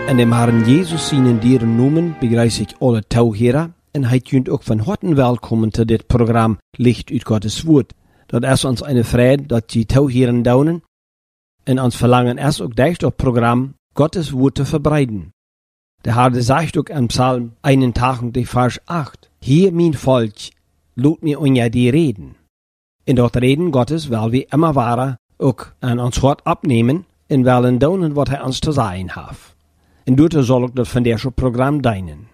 In dem Herrn Jesus seinen deeren noemen begrüße ich alle Tauhörer und heet junt ook van harten welkom te dit Programm Licht uit Gottes Wort. Dat is ons eine Freude, dat die Tauhören daunen und ons Verlangen ist ook dicht op Programm Gottes Wort te verbreiten. Der Herr sagt ook in Psalm 81, Vers 8, Hier mein Volk, laat mir unja die reden. In dat reden Gottes wil wir immer ware ook aan ons hart abnemen en willen doen wat hij ons te zeggen heeft. En doet zal ook dat van deze Programm dienen.